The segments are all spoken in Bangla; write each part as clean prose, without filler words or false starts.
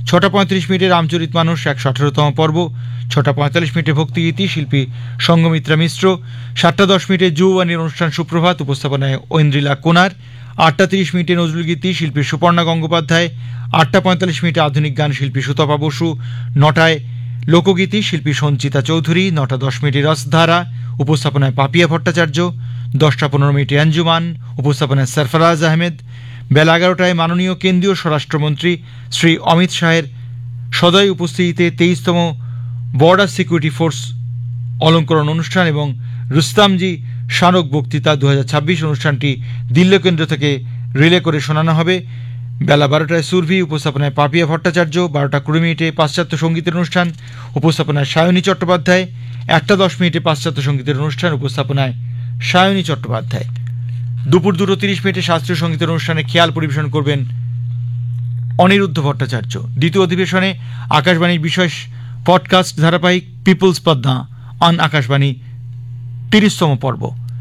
6:35 রামচরিত মানস 118তম পর্ব। 6:45 ভক্তিগীতি, শিল্পী সঙ্গমিত্রা মিশ্র। 7:10 যৌবনের অনুষ্ঠান সুপ্রভাত, উপস্থাপনায় ঐন্দ্রিলা কোনার। 8:30 নজরুল গীতি, শিল্পী সুপর্ণা গঙ্গোপাধ্যায়। 8:45 আধুনিক গান, শিল্পী সুতপা বসু। 9টায় লোকগীতি, শিল্পী সঞ্চিতা চৌধুরী। 9:10 রসধারা, উপস্থাপনায় পাপিয়া ভট্টাচার্য। 10:15 অঞ্জুমান, উপস্থাপনায় সরফরাজ আহমেদ। বেলা 11টায় মাননীয় কেন্দ্রীয় স্বরাষ্ট্রমন্ত্রী শ্রী অমিত শাহের সদয় উপস্থিতিতে 23তম বর্ডার সিকিউরিটি ফোর্স অলঙ্করণ অনুষ্ঠান এবং রুস্তামজি স্মারক বক্তৃতা 2026 অনুষ্ঠানটি দিল্লি কেন্দ্র থেকে রিলে করে শোনানো হবে। বেলা 12টায় সুরভি, উপস্থাপনায় পাপিয়া ভট্টাচার্য। 12:20 পাশ্চাত্য সঙ্গীতের অনুষ্ঠান, উপস্থাপনায় সায়নী চট্টোপাধ্যায়। 1:10 পাশ্চাত্য সঙ্গীতের অনুষ্ঠান, উপস্থাপনায় সায়নী চট্টোপাধ্যায়। দুপুর 2:30 শাস্ত্রীয় সঙ্গীতের অনুষ্ঠানে খেয়াল পরিবেশন করবেন অনিরুদ্ধ ভট্টাচার্য। দ্বিতীয় অধিবেশনে আকাশবাণীর বিশেষ পডকাস্ট ধারাবাহিক পিপলস পদ্মা অন আকাশবাণী 30তম পর্ব।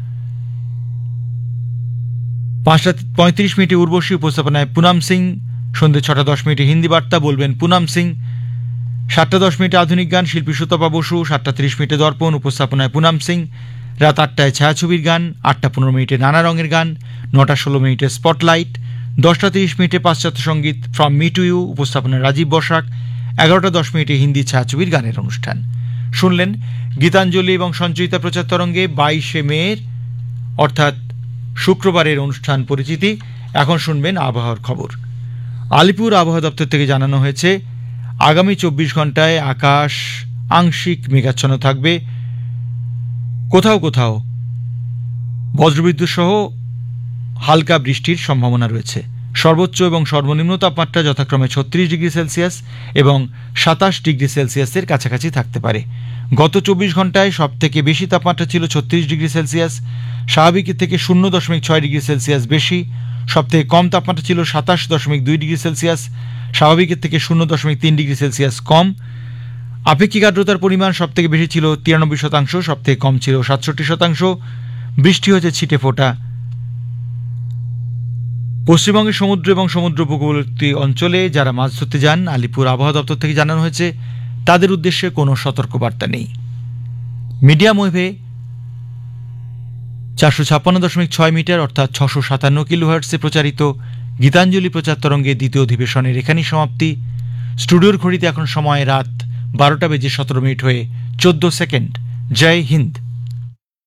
5:35 উর্বশী, উপস্থাপনায় পুনাম সিং। সন্ধ্যে 6:10 হিন্দি বার্তা, বলবেন পুনাম সিং। 7:10 আধুনিক গান, শিল্পী সুতপা বসু। 7:30 দর্পণ, উপস্থাপনায় পুনাম সিং। রাত 8টায় ছায়াছবির গান। 8:15 নানা রঙের গান। 9:16 স্পটলাইট। 10:30 পাশ্চাত্য সঙ্গীত ফ্রম মি টু ইউ, উপস্থাপনায় রাজীব বসাক। 11:10 হিন্দি ছায়াছবির গানের অনুষ্ঠান। শুনলেন গীতাঞ্জলি এবং সঞ্চয়িতা প্রচার তরঙ্গে 22 মের অর্থাৎ শুক্রবারের অনুষ্ঠান পরিচিতি। এখন শুনবেন আবহাওয়ার খবর। আলিপুর আবহাওয়া দপ্তর থেকে জানানো হয়েছে, আগামী 24 ঘন্টায় আকাশ আংশিক মেঘাচ্ছন্ন থাকবে। কোথাও কোথাও বজ্রবিদ্যুৎ সহ হালকা বৃষ্টির সম্ভাবনা রয়েছে। সর্বোচ্চ এবং সর্বনিম্ন তাপমাত্রা যথাক্রমে 36°C এবং 27°C কাছাকাছি থাকতে পারে। গত 24 ঘন্টায় সব থেকে বেশি তাপমাত্রা ছিল 36°C, স্বাভাবিকের থেকে 0.6°C বেশি। সব থেকে কম তাপমাত্রা ছিল 27.2°C, স্বাভাবিকের থেকে 0.3°C কম। আপেক্ষিক আর্দ্রতার পরিমাণ সব থেকে বেশি ছিল 93%, সব থেকে কম ছিল 67%। বৃষ্টি হয়েছে ছিটে ফোটা। পশ্চিমবঙ্গের সমুদ্র এবং সমুদ্র উপকূলবর্তী অঞ্চলে যারা মাছ ধরতে যান, আলিপুর আবহাওয়া দপ্তর থেকে জানানো হয়েছে তাদের উদ্দেশ্যে কোনো সতর্কবার্তা নেই। মিডিয়াম ওয়েভে 456.6 মিটার অর্থাৎ 657 কিলোহার্টসে প্রচারিত গীতাঞ্জলি প্রচার তরঙ্গের দ্বিতীয় অধিবেশনের এখানেই সমাপ্তি। স্টুডিওর ঘড়িতে এখন সময় রাত 12:17 হয়ে 14 সেকেন্ড। জয় হিন্দ।